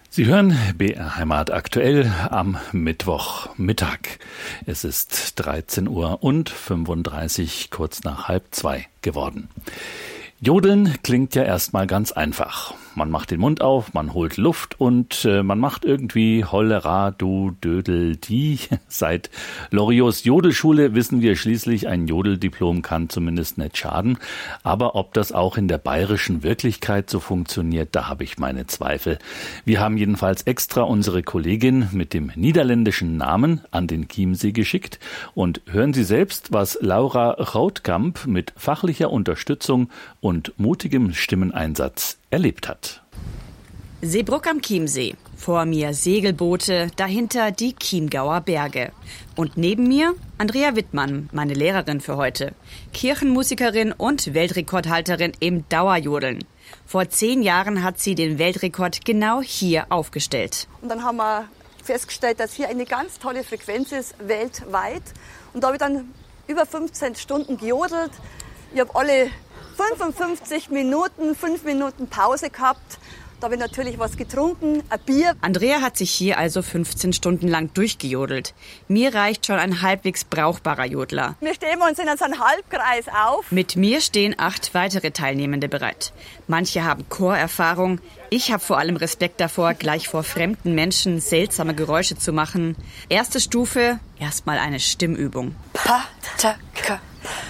Sie hören BR Heimat aktuell am Mittwochmittag. Es ist 13 Uhr und 35, kurz nach 1:30 geworden. Jodeln klingt ja erstmal ganz einfach. Man macht den Mund auf, man holt Luft und man macht irgendwie Hollera, du Dödel, die. Seit Loriots Jodelschule wissen wir schließlich, ein Jodeldiplom kann zumindest nicht schaden. Aber ob das auch in der bayerischen Wirklichkeit so funktioniert, da habe ich meine Zweifel. Wir haben jedenfalls extra unsere Kollegin mit dem niederländischen Namen an den Chiemsee geschickt. Und hören Sie selbst, was Laura Routkamp mit fachlicher Unterstützung und mutigem Stimmeneinsatz erlebt hat. Seebruck am Chiemsee. Vor mir Segelboote, dahinter die Chiemgauer Berge. Und neben mir Andrea Wittmann, meine Lehrerin für heute. Kirchenmusikerin und Weltrekordhalterin im Dauerjodeln. Vor 10 Jahren hat sie den Weltrekord genau hier aufgestellt. Und dann haben wir festgestellt, dass hier eine ganz tolle Frequenz ist, weltweit. Und da habe ich dann über 15 Stunden gejodelt. Ich habe alle 55 Minuten, 5 Minuten Pause gehabt. Da habe ich natürlich was getrunken, ein Bier. Andrea hat sich hier also 15 Stunden lang durchgejodelt. Mir reicht schon ein halbwegs brauchbarer Jodler. Wir stehen uns in so einem Halbkreis auf. Mit mir stehen 8 weitere Teilnehmende bereit. Manche haben Chorerfahrung. Ich habe vor allem Respekt davor, gleich vor fremden Menschen seltsame Geräusche zu machen. Erste Stufe, erstmal eine Stimmübung. Pataka,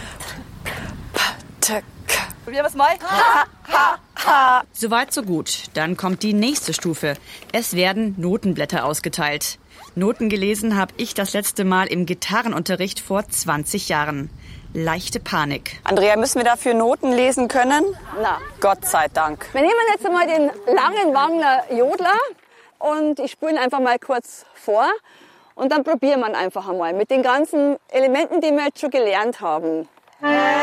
Pataka. Probieren wir es mal. Ha, ha, ha. Soweit so gut. Dann kommt die nächste Stufe. Es werden Notenblätter ausgeteilt. Noten gelesen habe ich das letzte Mal im Gitarrenunterricht vor 20 Jahren. Leichte Panik. Andrea, müssen wir dafür Noten lesen können? Na, Gott sei Dank. wir nehmen jetzt einmal den langen Wangler Jodler und ich spule ihn einfach mal kurz vor. Und dann probieren wir ihn einfach einmal mit den ganzen Elementen, die wir jetzt schon gelernt haben.